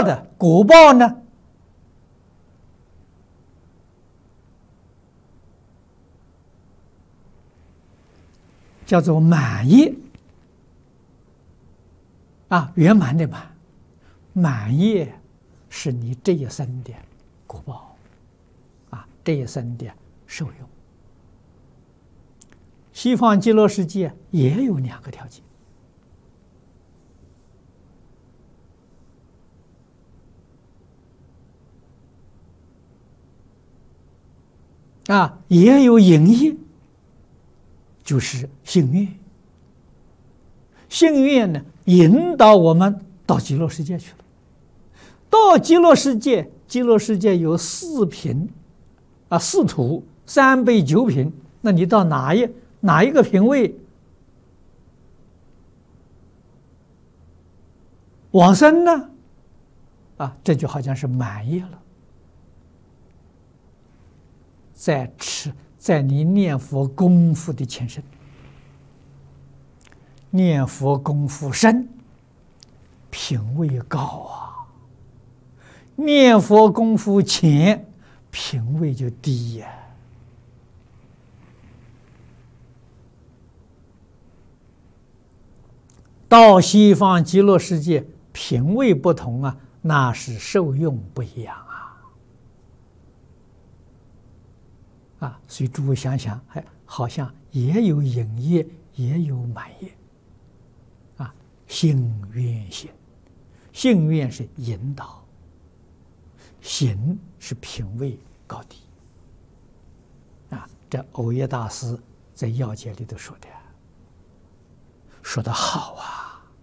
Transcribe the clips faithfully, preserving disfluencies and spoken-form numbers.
的果报呢，叫做满业啊，圆满的满，满业是你这一生的果报啊，这一生的受用。西方极乐世界也有两个条件啊，也有营业，就是幸运。幸运呢，引导我们到极乐世界去了。到极乐世界，极乐世界有四品啊，四土，三杯九品。那你到哪一哪一个品位往生呢？啊，这就好像是满业了。在吃，在你念佛功夫的前身，念佛功夫深，品位高啊；念佛功夫浅，品位就低呀。到西方极乐世界，品位不同啊，那是受用不一样啊。啊，所以诸位想想，哎，好像也有引业，也有满业。啊，幸愿行，幸愿是引导，行是品位高低。啊，这藕益大师在要解里头说的，说得好啊。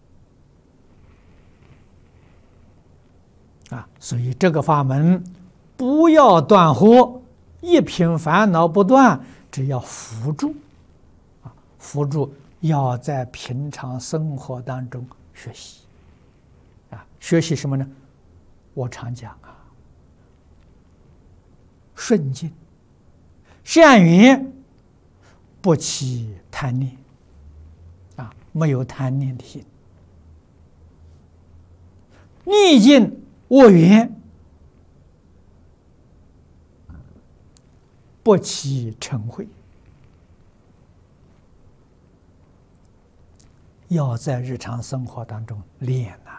啊，所以这个法门不要断惑，一品烦恼不断，只要扶助，啊，扶助要在平常生活当中学习，啊，学习什么呢？我常讲啊，顺境、善缘，不起贪念，啊，没有贪念的心；逆境、恶缘，不起嗔恚。要在日常生活当中练呐！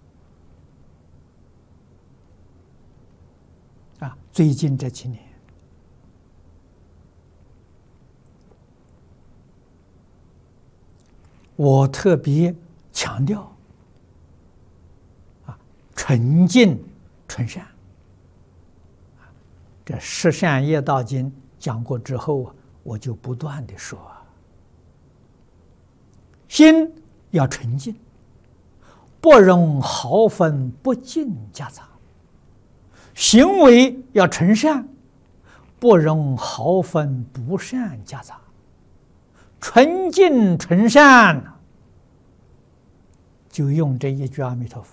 啊，最近这几年，我特别强调啊，纯净纯善。这《十善业道经》讲过之后，我就不断的说，心要纯净，不容毫分不净夹杂；行为要纯善，不容毫分不善夹杂。纯净纯善，就用这一句阿弥陀佛，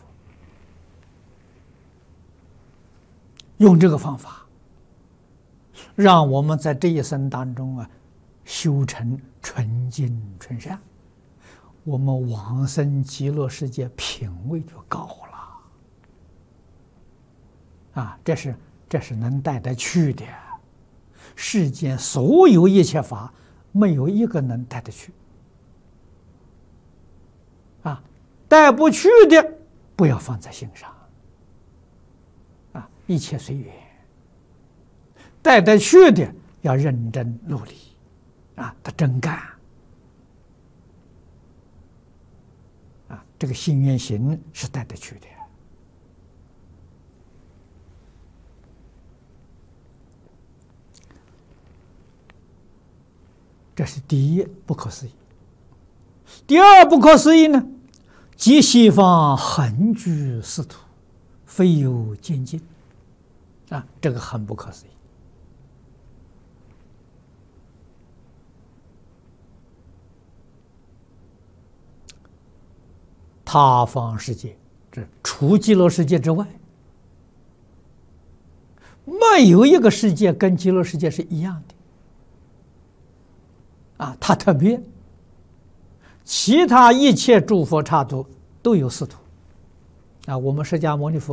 用这个方法，让我们在这一生当中啊，修成纯净纯善，我们往生极乐世界品位就高了。啊，这是这是能带得去的。世间所有一切法，没有一个能带得去。啊，带不去的，不要放在心上。啊，一切随缘。带得去的要认真努力，啊，他真干，啊，这个心愿行是带得去的。这是第一不可思议。第二不可思议呢，即西方恒居四土，非有见尽，啊，这个很不可思议。他方世界，这除极乐世界之外，没有一个世界跟极乐世界是一样的。啊，它特别，其他一切诸佛刹土都有四土。啊，我们释迦牟尼佛